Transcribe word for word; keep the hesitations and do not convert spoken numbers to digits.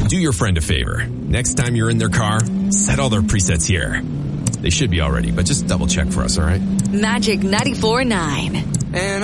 Do your friend a favor. Next time you're in their car, set all their presets here. They should be already, but just double check for us, all right? Magic ninety-four point nine. And